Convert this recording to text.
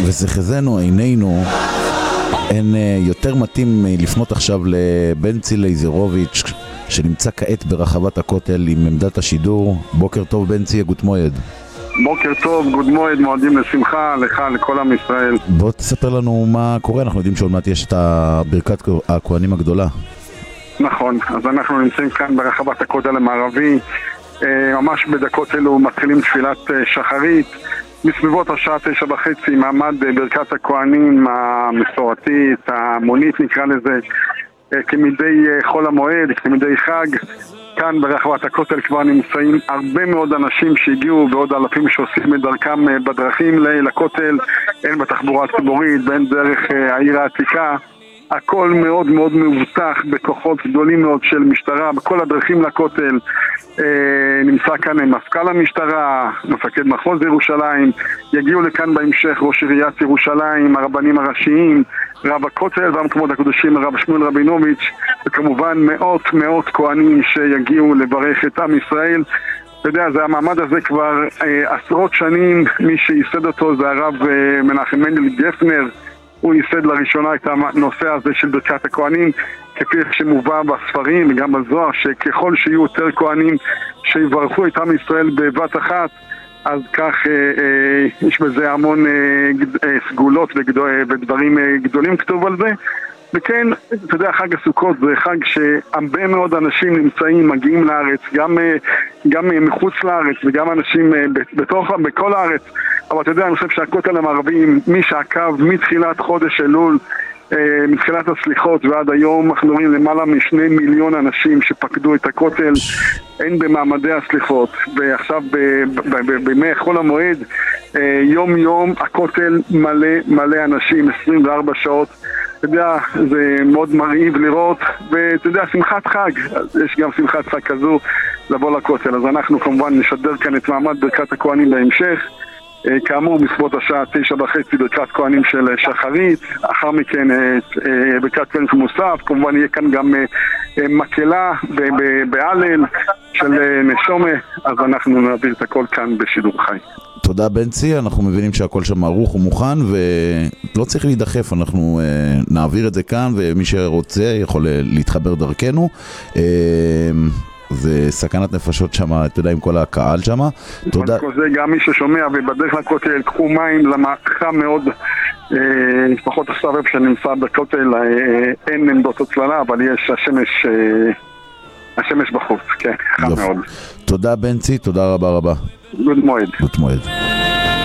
וזכזנו עינינו, אין יותר מתאים לפנות עכשיו לבנצי לייזרוביץ' שנמצא כעת ברחבת הכותל עם עמדת השידור. בוקר טוב בנצי, גוט מועד. בוקר טוב, גוד מועד, מועדים לשמחה, לך, לכל עם ישראל. בוא תספר לנו מה קורה, אנחנו יודעים שעוד מעט יש את ברכת הכהנים הגדולה. נכון, אז אנחנו נמצאים כאן ברחבת הכותל המערבי, ממש בדקות אלו מתחילים תפילת שחרית, בסביבות השעה 9:30 מעמד ברכת הכהנים המסורתית, המונית נקרא לזה, כמדי חול המועד, כמדי חג. כאן ברחבת הכותל כבר נמצאים הרבה מאוד אנשים שהגיעו ועוד אלפים שעושים את דרכם בדרכים לכותל, הן בתחבורה הציבורית והן דרך העיר העתיקה. הכל מאוד מאוד מבוטח בכוחות גדולים מאוד של משטרה בכל הדרכים לכותל. נמצא כאן מפכ"ל המשטרה, מפקד מחוז ירושלים, יגיעו לכאן בהמשך ראש עיריית ירושלים, הרבנים הראשיים, רב הכותל והמקומות הקדושים הרב שמואל רבינוביץ', וכמובן מאות כהנים שיגיעו לברך את עם ישראל. אתה יודע, זה המעמד הזה כבר עשרות שנים, מי שייסד אותו זה הרב מנחם מנדל גפנר. הוא ייסד לראשונה את הנושא הזה של ברכת הכהנים, כפי שמובא בספרים וגם בזוהר, שככל שיהיו יותר כהנים שיברכו את עם ישראל בבת אחת, אז כך יש בזה המון סגולות ודברים גדולים כתוב על זה. וכן, אתה יודע, חג הסוכות זה חג שהרבה מאוד אנשים נמצאים, מגיעים לארץ, גם מחוץ לארץ וגם אנשים בכל הארץ. אבל אתה יודע, אני חושב שהכותל המערבי, מי שעקב מתחילת חודש אלול, מתחילת הסליחות ועד היום, אנחנו רואים למעלה מ2 מיליון אנשים שפקדו את הכותל, הן במעמדי הסליחות, ועכשיו בימי חול המועד, יום יום הכותל מלא אנשים, 24 שעות. אתה יודע, זה מאוד מרהיב לראות, ואתה יודע, שמחת חג, יש גם שמחת חג כזו לבוא לכותל. אז אנחנו כמובן נשדר כאן את מעמד ברכת הכהנים בהמשך, כאמור בסביבות השעה 9:30 ברכת כהנים של שחרית, אחר מכן ברכת כהנים של מוסף, כמובן יהיה כאן גם מקהלה בהלל של נשומה, אז אנחנו נעביר את הכל כאן בשידור חי. תודה בנצי, אנחנו מבינים שהכל שם ערוך ומוכן ולא צריך להידחף, אנחנו נעביר את זה כאן ומי שרוצה יכול להתחבר דרכנו. זה סכנת נפשות שם, אתה יודע, עם כל הקהל שם. תודה. זה גם מי ששומע ובדרך לכותל, קחו מים למערכה מאוד, לפחות הסבב שנמצא בכותל, אין עמדות הצללה, אבל יש השמש בחוץ, כן, חם מאוד. תודה בנצי, תודה רבה. גוד מועד. גוד מועד.